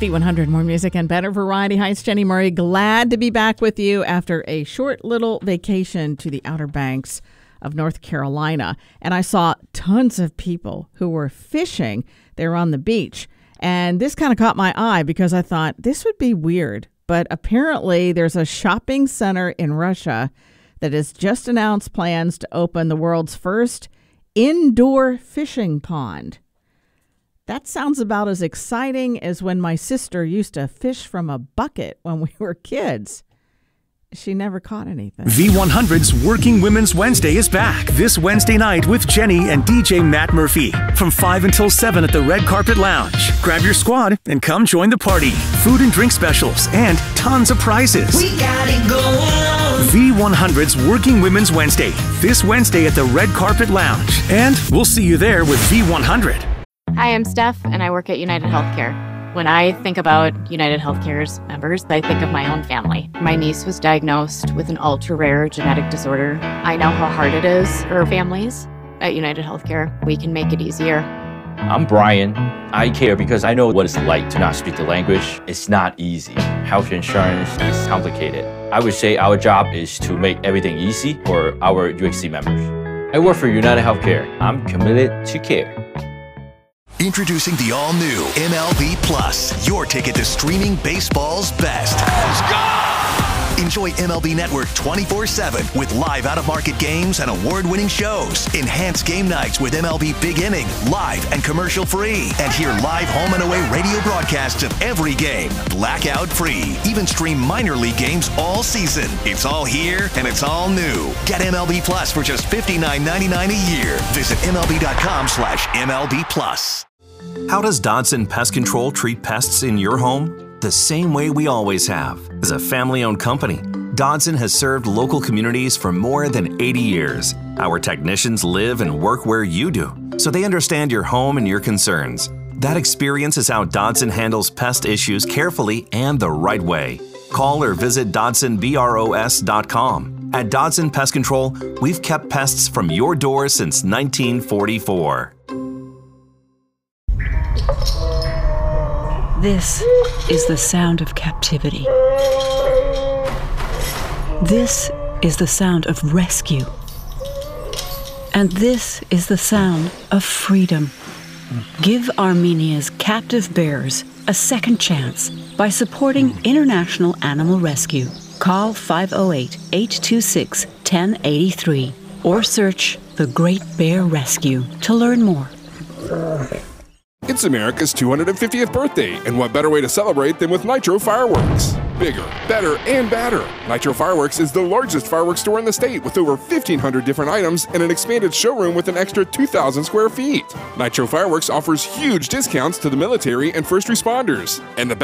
B100, more music and better variety. Hi, it's Jenny Murray. Glad to be back with you after a short little vacation to the Outer Banks of North Carolina. And I saw tons of people who were fishing. They were on the beach. And this kind of caught my eye because I thought this would be weird. But apparently there's a shopping center in Russia that has just announced plans to open the world's first indoor fishing pond. That sounds about as exciting as when my sister used to fish from a bucket when we were kids. She never caught anything. V100's Working Women's Wednesday is back this Wednesday night with Jenny and DJ Matt Murphy from 5 until 7 at the Red Carpet Lounge. Grab your squad and come join the party. Food and drink specials and tons of prizes. We got it going. V100's Working Women's Wednesday this Wednesday at the Red Carpet Lounge. And we'll see you there with V100. Hi, I'm Steph, and I work at United Healthcare. When I think about United Healthcare's members, I think of my own family. My niece was diagnosed with an ultra-rare genetic disorder. I know how hard it is for families. At United Healthcare, we can make it easier. I'm Brian. I care because I know what it's like to not speak the language. It's not easy. Health insurance is complicated. I would say our job is to make everything easy for our UHC members. I work for United Healthcare. I'm committed to care. Introducing the all-new MLB Plus, your ticket to streaming baseball's best. Let's go! Enjoy MLB Network 24/7 with live out-of-market games and award-winning shows. Enhance game nights with MLB Big Inning, live and commercial-free. And hear live home and away radio broadcasts of every game, blackout-free. Even stream minor league games all season. It's all here and it's all new. Get MLB Plus for just $59.99 a year. Visit MLB.com/MLB Plus. How does Dodson Pest Control treat pests in your home? The same way we always have. As a family-owned company, Dodson has served local communities for more than 80 years. Our technicians live and work where you do, so they understand your home and your concerns. That experience is how Dodson handles pest issues carefully and the right way. Call or visit DodsonBROS.com. At Dodson Pest Control, we've kept pests from your door since 1944. This is the sound of captivity. This is the sound of rescue. And this is the sound of freedom. Give Armenia's captive bears a second chance by supporting International Animal Rescue. Call 508-826-1083 or search The Great Bear Rescue to learn more. It's America's 250th birthday, and what better way to celebrate than with Nitro Fireworks? Bigger, better, and badder. Nitro Fireworks is the largest fireworks store in the state with over 1,500 different items and an expanded showroom with an extra 2,000 square feet. Nitro Fireworks offers huge discounts to the military and first responders. And the